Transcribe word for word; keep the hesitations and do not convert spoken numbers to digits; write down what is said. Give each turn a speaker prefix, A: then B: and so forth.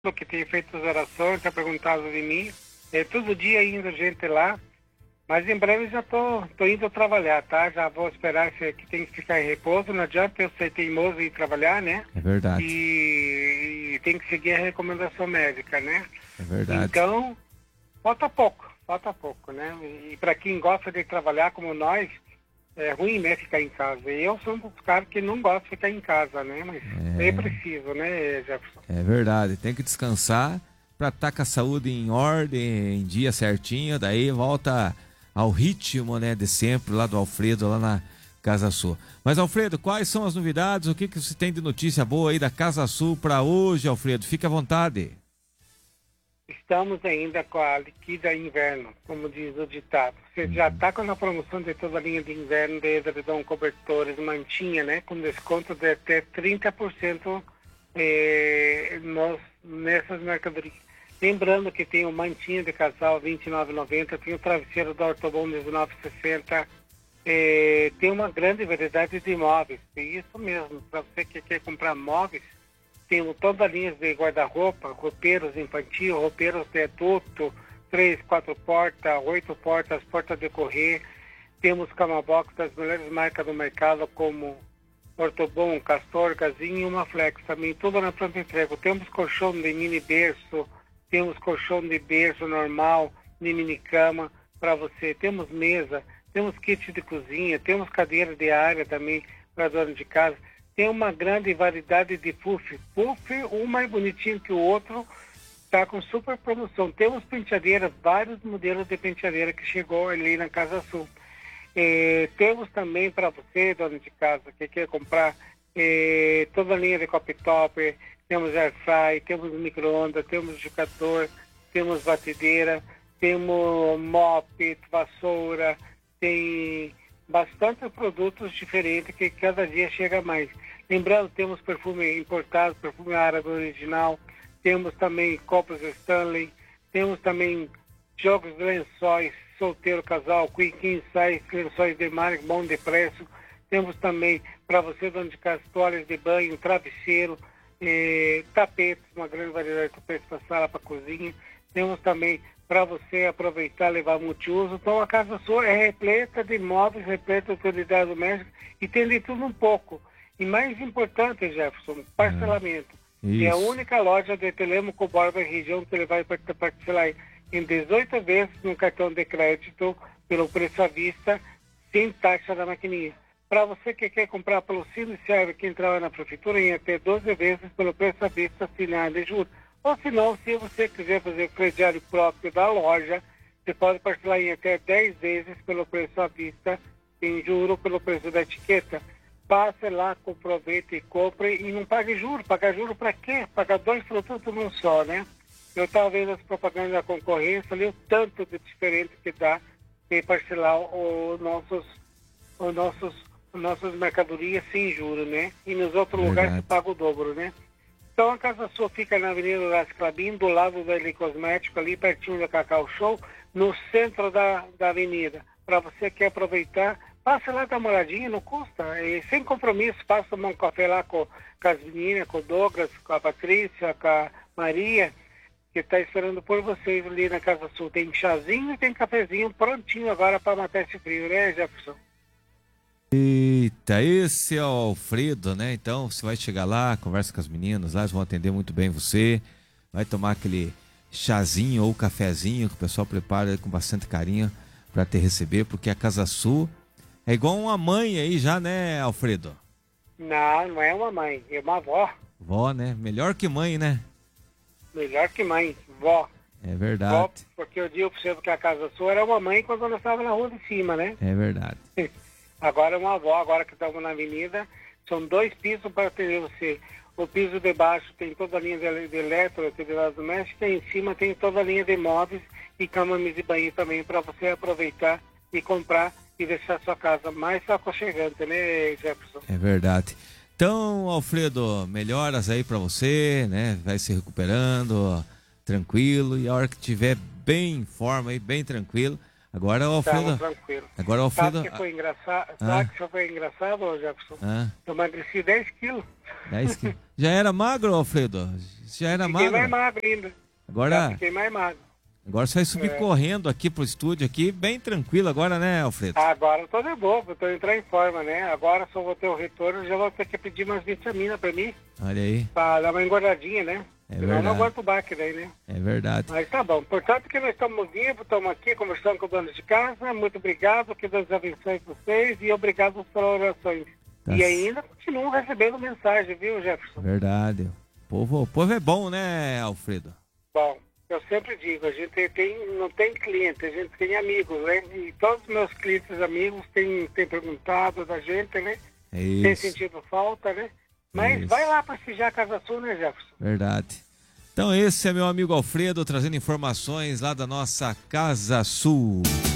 A: que tem feito as orações, está perguntado de mim. É, todo dia indo gente lá, mas em breve já tô, tô indo trabalhar, tá? Já vou esperar que que tem que ficar em repouso, não adianta eu ser teimoso e ir trabalhar, né?
B: É verdade.
A: E, e tem que seguir a recomendação médica, né?
B: É verdade.
A: Então, falta pouco, falta pouco, né? E para quem gosta de trabalhar como nós, é ruim, né, ficar em casa. E eu sou um dos caras que não gosta de ficar em casa, né? Mas é, é preciso, né, Jefferson?
B: É verdade, tem que descansar para estar com a saúde em ordem, em dia certinho, daí volta ao ritmo, né, de sempre, lá do Alfredo, lá na Casa Sul. Mas, Alfredo, quais são as novidades? O que, que você tem de notícia boa aí da Casa Sul para hoje, Alfredo? Fique à vontade.
A: Estamos ainda com a liquida inverno, como diz o ditado. Você já está com a promoção de toda a linha de inverno, de edredom, cobertores, mantinha, né? Com desconto de até trinta por cento eh, nos, nessas mercadorias. Lembrando que tem o mantinha de casal vinte e nove reais e noventa centavos, tem o travesseiro da Ortobon dezenove reais e sessenta centavos, eh, tem uma grande variedade de móveis. E isso mesmo, para você que quer comprar móveis, temos toda a linha de guarda-roupa, roupeiros infantil, roupeiros de adulto, três, quatro portas, oito portas, porta de correr. Temos cama box das melhores marcas do mercado, como Ortobon, Castor, Gazinho e uma Flex também, tudo na pronta entrega. Temos colchão de mini berço, temos colchão de berço normal, de mini cama para você. Temos mesa, temos kit de cozinha, temos cadeira de área também para dona de casa. Tem uma grande variedade de puff. Puff, um mais bonitinho que o outro, está com super promoção. Temos penteadeiras, vários modelos de penteadeira que chegou ali na Casa Sul. Eh, temos também para você, dona de casa, que quer comprar eh, toda a linha de coffee topper, temos air fry, temos micro-ondas, temos liquidificador, temos batedeira, temos mop, vassoura, tem bastante produtos diferentes que cada dia chega mais. Lembrando, temos perfume importado, perfume árabe original, temos também copos Stanley, temos também jogos de lençóis, solteiro, casal, queen, king size, lençóis de marca, bom de preço. Temos também para você, dona de casa, toalhas de banho, travesseiro, eh, tapetes, uma grande variedade de tapetes para sala, para cozinha. Temos também para você aproveitar, levar multiuso. Então a Casa Sua é repleta de móveis, repleta de utilidade doméstica e tem de tudo um pouco. E mais importante, Jefferson, parcelamento.
B: Isso.
A: É a única loja de Telêmaco Borba região que ele vai parcelar em dezoito vezes no cartão de crédito pelo preço à vista, sem taxa da maquininha. Para você que quer comprar pelo Cine Serve, que entrava na prefeitura, em até doze vezes pelo preço à vista, sem nada de juros. Ou se não, se você quiser fazer o crediário próprio da loja, você pode parcelar em até dez vezes pelo preço à vista, em juro pelo preço da etiqueta. Passe lá, aproveite e compre e não pague juro. Pagar juro para quê? Pagar dois produtos num só, né? Eu estava vendo as propagandas da concorrência ali, o tanto de diferente que dá em parcelar os nossos, os nossos, os nossas mercadorias sem juros, né? E nos outros
B: Verdade.
A: lugares se paga o dobro, né? Então a Casa Sua fica na Avenida Horácio Clabin, do lado da Eli Cosmético, ali pertinho da Cacau Show, no centro da, da avenida. Para você que quer aproveitar, passe lá, dá uma olhadinha, não custa. E sem compromisso, passa tomar um café lá com, com as meninas, com o Douglas, com a Patrícia, com a Maria, que está esperando por vocês ali na Casa Sul. Tem chazinho e tem cafezinho prontinho agora para matar esse frio, né, Jefferson?
B: Eita, esse é o Alfredo, né? Então você vai chegar lá, conversa com as meninas lá, eles vão atender muito bem você, vai tomar aquele chazinho ou cafezinho que o pessoal prepara com bastante carinho para te receber, porque a Casa Sul é igual uma mãe aí já, né, Alfredo?
A: Não, não é uma mãe, é uma avó.
B: Vó, né? Melhor que mãe, né?
A: Melhor que mãe, vó.
B: É verdade.
A: Vó, porque eu digo para você que a Casa Sua era uma mãe quando nós estávamos na rua de cima, né?
B: É verdade.
A: Agora é uma avó, agora que estamos na avenida, são dois pisos para atender você. O piso de baixo tem toda a linha de, de eletro, atividade doméstica, e em cima tem toda a linha de móveis e cama, mesa e banheiro também, para você aproveitar e comprar e deixar sua casa mais aconchegante, né, Jefferson?
B: É verdade. Então, Alfredo, melhoras aí para você, né? Vai se recuperando, tranquilo, e a hora que tiver bem em forma e bem tranquilo, Agora o Alfredo...
A: Estamos tranquilos.
B: Agora o Alfredo...
A: Sabe que foi engraçado,
B: Ah.
A: sabe que foi engraçado, ô Jefferson?
B: Ah,
A: Eu emagreci dez quilos.
B: dez quilos. Já era magro, Alfredo? Já era
A: Fiquei
B: magro?
A: mais magro ainda. Já
B: Agora,
A: fiquei mais magro.
B: agora você vai subir
A: É.
B: correndo aqui pro estúdio aqui, bem tranquilo agora, né, Alfredo?
A: Agora eu tô de boa, eu tô entrando em forma, né? Agora só vou ter o retorno, já vou ter que pedir umas vitaminas pra mim,
B: Olha aí,
A: pra dar uma engordadinha, né?
B: É
A: Senão eu
B: verdade.
A: não aguento o baque daí, né?
B: é verdade.
A: Mas tá bom. Portanto que nós estamos vivos, estamos aqui conversando com o dono de casa. Muito obrigado, que Deus abençoe vocês e obrigado pelas orações.
B: Tá
A: E
B: c-
A: ainda continuam recebendo mensagem, viu, Jefferson?
B: Verdade. O povo, o povo é bom, né, Alfredo?
A: Bom, eu sempre digo, a gente tem, não tem cliente, a gente tem amigos, né? E todos os meus clientes amigos têm, têm perguntado da gente, né?
B: É
A: Tem
B: isso,
A: sentido falta, né? Mas
B: Isso.
A: vai lá prestigiar a Casa Sul, né, Jefferson?
B: verdade. Então esse é meu amigo Alfredo trazendo informações lá da nossa Casa Sul.